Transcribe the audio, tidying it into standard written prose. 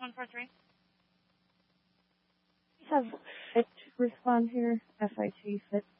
143. We have FIT respond here. FIT, FIT.